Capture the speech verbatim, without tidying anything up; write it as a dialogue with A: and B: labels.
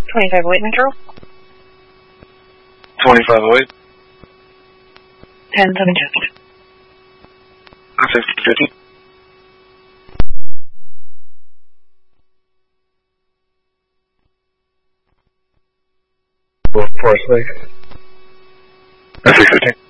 A: twenty-five oh eight Metro.
B: twenty-five oh eight.
A: ten seven shift.
B: fifty fifty. Well, Forest Lake. That's six fifteen.